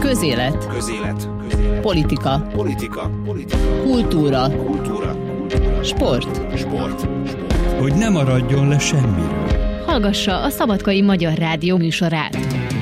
Közélet. Politika. Kultúra. Sport. Hogy ne maradjon le semmiről. Hallgassa a Szabadkai Magyar Rádió műsorát.